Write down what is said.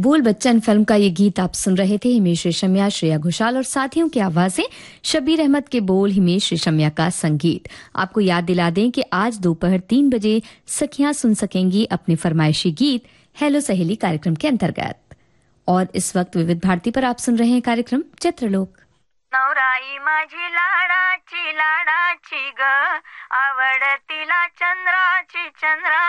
बोल बच्चन फिल्म का ये गीत आप सुन रहे थे। हिमेश रेशमिया, श्रेया घोषाल और साथियों की आवाजें, शब्बीर अहमद के बोल, हिमेश रेशमिया का संगीत। आपको याद दिला दें कि आज दोपहर 3 बजे सखियां सुन सकेंगी अपने फरमाइशी गीत हेलो सहेली कार्यक्रम के अंतर्गत। और इस वक्त विविध भारती पर आप सुन रहे हैं कार्यक्रम चित्रलोक। नवराई माझी लाडाची ग, आवडतीला चंद्राची चंद्रा